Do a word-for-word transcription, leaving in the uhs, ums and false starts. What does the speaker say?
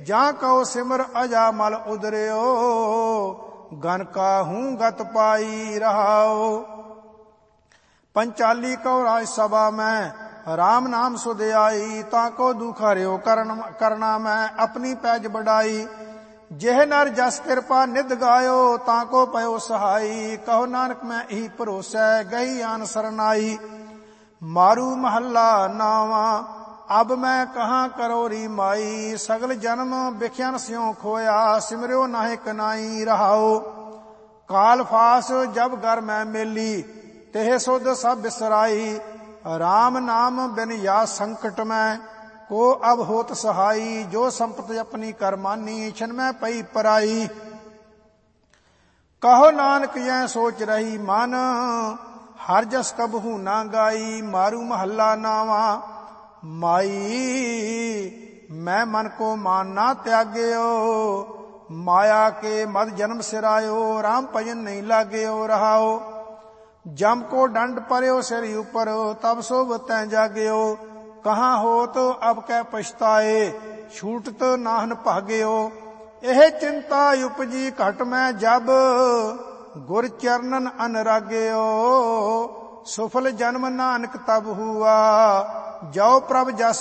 ਜਾਂ ਕਉ ਸਿਮਰ ਅਜਾਮਲ ਉਦਰਿਓ। ਗਨ ਕਾਹੂ ਗਤ ਪਾਈ ਰਹਾਓ। पंचाली कौ राज सभा में राम नाम सुधियाई। ताको दुख हरियो करना मैं अपनी पैज बढ़ाई। जेह नर जस कृपा निध गायो ताको पयो सहाई। कहो नानक मैं ही भरोसै गही आन सरनाई। मारू महला नावा अब मैं कहाँ करो री माई। सगल जन्म बिख्यन स्यों खोया सिमरियो नाहे कनाई रहाओ। काल फास जब घर मैं मेली तेह सुध सब बिसराई। राम नाम बिन या संकट में को अब होत सहाई। जो संपत्ति अपनी कर मानी छिन में पई पराई। कहो नानक यह सोच रही मन हर जस कबहू ना गाई। मारू महला नावा माई मैं मन को मान ना त्याग्यो। माया के मद जन्म सिरायो राम भजन नहीं लाग्यो रहाओ। जम को दंड पर्यो सिर ऊपर तब सोभ तै जाग्यो। कहाँ होत अब कै पछताए छूटत नाहन भाग्यो। एह चिंता उपजी घट में जब गुर चरणन अनुराग्यो। सुफल जन्म नानक तब हुआ जो प्रभ जस